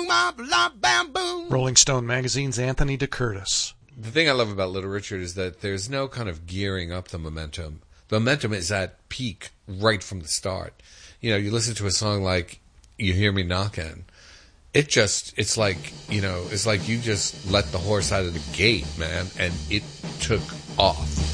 Rolling Stone magazine's Anthony DeCurtis. The thing I love about Little Richard is that there's no kind of gearing up the momentum. The momentum is at peak right from the start. You know, you listen to a song like You Hear Me Knockin'. It's like you just let the horse out of the gate, man, and it took off.